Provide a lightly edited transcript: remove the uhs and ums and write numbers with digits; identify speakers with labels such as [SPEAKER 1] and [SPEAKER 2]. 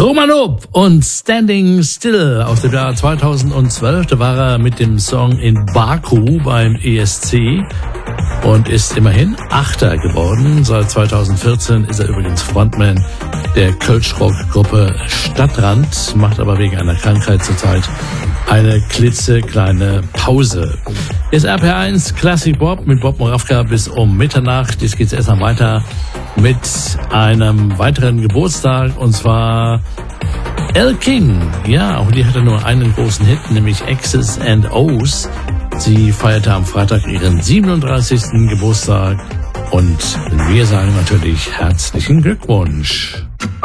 [SPEAKER 1] Romanov und Standing Still aus dem Jahr 2012. Da war er mit dem Song in Baku beim ESC und ist immerhin Achter geworden. Seit 2014 ist er übrigens Frontman der Kölsch-Rock-Gruppe Stadtrand, macht aber wegen einer Krankheit zurzeit eine klitzekleine Pause. Ist RPR1 Classic Bob mit Bob Moravka bis um Mitternacht. Jetzt geht's erstmal weiter mit einem weiteren Geburtstag, und zwar Elle King. Ja, auch die hatte nur einen großen Hit, nämlich X's and O's. Sie feierte am Freitag ihren 37. Geburtstag und wir sagen natürlich herzlichen Glückwunsch.